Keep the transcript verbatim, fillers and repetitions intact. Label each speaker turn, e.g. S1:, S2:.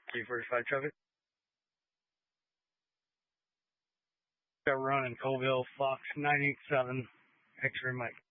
S1: three forty-five traffic. Got run in Colville, Fox nine eight seven, X-ray Mike.